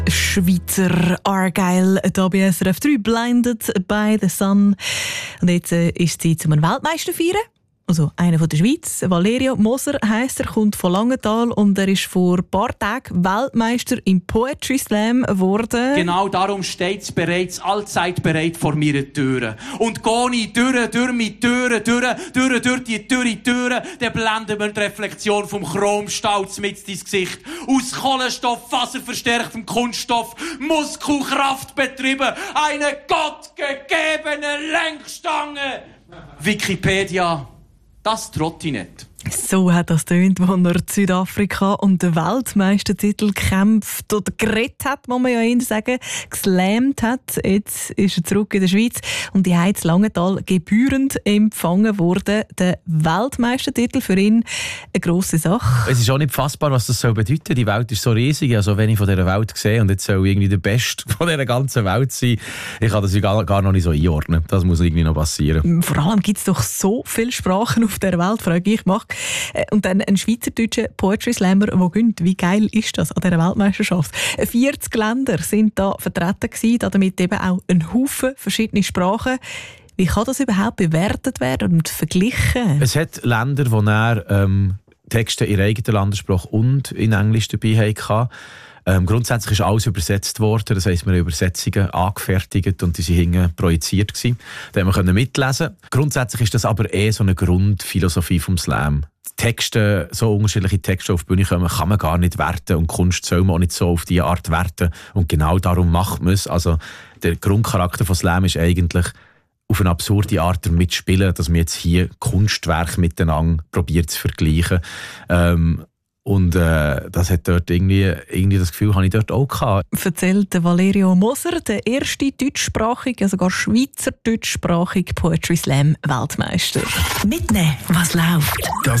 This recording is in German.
Schweizer Argyle, hier bei SRF 3, Blinded by the Sun. Und jetzt ist es Zeit, um einen Weltmeister zu feiern. Also einer von der Schweiz, Valerio Moser heisst er, kommt von Langenthal und er ist vor ein paar Tagen Weltmeister im Poetry Slam geworden. Genau darum steht es bereits allzeit bereit vor meiner Türe. Und gehe ich durch meine Türen, durch die Türen, dann blenden wir die Reflexion vom Chromstahl mit ins Gesicht. Aus Kohlenstoff, faserverstärktem Kunststoff, Muskelkraft betrieben, eine gottgegebene Lenkstange. Wikipedia. Das traut ich nicht. So hat das tönt, als er Südafrika um den Weltmeistertitel gekämpft oder geredet hat, muss man ja eher sagen, geslammt hat. Jetzt ist er zurück in der Schweiz und die Heiz Langenthal gebührend empfangen worden. Der Weltmeistertitel für ihn eine grosse Sache. Es ist auch nicht fassbar, was das soll bedeuten. Die Welt ist so riesig, also wenn ich von dieser Welt sehe und jetzt soll irgendwie der Beste von dieser ganzen Welt sein, ich kann das gar noch nicht so einordnen. Das muss irgendwie noch passieren. Vor allem gibt es doch so viele Sprachen auf der Welt, frage ich mich. Und dann ein schweizerdeutscher Poetry Slammer, der gönnt. Wie geil ist das an dieser Weltmeisterschaft? 40 Länder sind da vertreten gewesen, damit eben auch ein Haufen verschiedene Sprachen. Wie kann das überhaupt bewertet werden und verglichen? Es hat Länder, wo er Texte in eigenen Landessprache und in Englisch dabei hatten. Grundsätzlich ist alles übersetzt worden, das heisst, wir haben Übersetzungen angefertigt und die sind hinten projiziert gewesen. Da haben wir mitlesen. Grundsätzlich ist das aber so eine Grundphilosophie vom Slam. Texte, so unterschiedliche Texte auf die Bühne kommen, kann man gar nicht werten und Kunst soll man auch nicht so auf diese Art werten und genau darum macht man es. Also der Grundcharakter von Slam ist eigentlich auf eine absurde Art damit spielen, dass man jetzt hier Kunstwerke miteinander probiert zu vergleichen. Und das hat dort irgendwie das Gefühl, habe ich dort auch gehabt. Erzählt Valerio Moser, der erste deutschsprachige, sogar schweizerdeutschsprachige Poetry Slam Weltmeister. Mitnehmen, was läuft.